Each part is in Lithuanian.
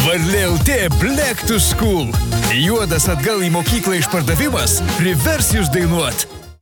Varlė LT Black to School. Juodas atgal į mokyklą išpardavimas privers jūs dainuot.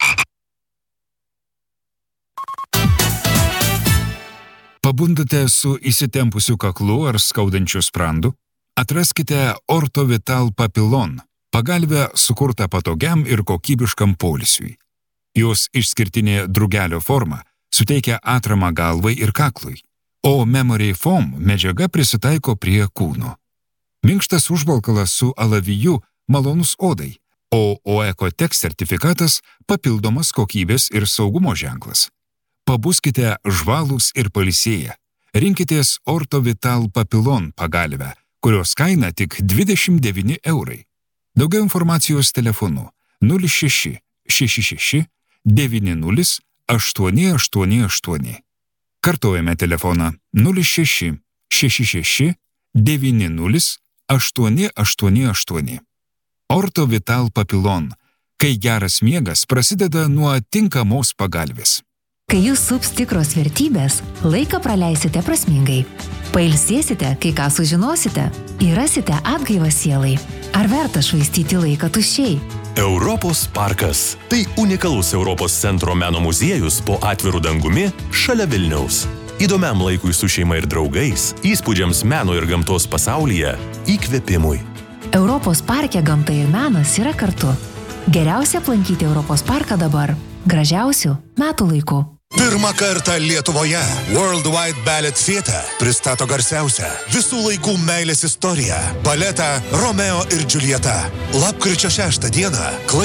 Pabundate su įsitempusiu kaklu ar skaudančiu sprandu? Atraskite Orthovital Papillon, pagalvę sukurtą patogiam ir kokybiškam poilsiui. Jos išskirtinė drugelio forma suteikia atramą galvai ir kaklui, o Memory Foam medžiaga prisitaiko prie kūno. Minkštas užvalkalas su alaviju malonus odai, o OECOTEX sertifikatas papildomas kokybės ir saugumo ženklas. Pabuskite žvalūs ir pailsėję. Rinkitės Orthovital Papillon pagalvę, kurios kaina tik 29 eurai. Daugiau informacijos telefonu 06 66 90 888. Kartojame telefoną 06 66 90 888. Orthovital Papillon. Kai geras miegas prasideda nuo tinkamos pagalvės. Kai jūs sups tikros vertybės, laiką praleisite prasmingai. Pailsėsite, kai ką sužinosite, ir rasite atgaivą sielai. Ar verta švaistyti laiką tuščiai? Europos parkas. Tai unikalus Europos centro meno muziejus po atviru dangumi šalia Vilniaus. Įdomiam laikui su šeima ir draugais, įspūdžiams meno ir gamtos pasaulyje, įkvėpimui. Europos parke gamta ir menas yra kartu. Geriausia aplankyti Europos parką dabar, gražiausių metų laikų. Pirmą kartą Lietuvoje Worldwide Ballet Theatre pristato garsiausią visų laikų meilės istoriją – baletą Romeo ir Džiuljeta. Lapkričio 6 dieną